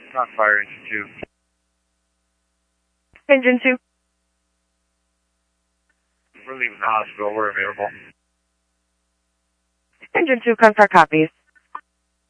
On fire, Engine 2. Engine 2. We're leaving the hospital. We're available. Engine 2, Contar copies.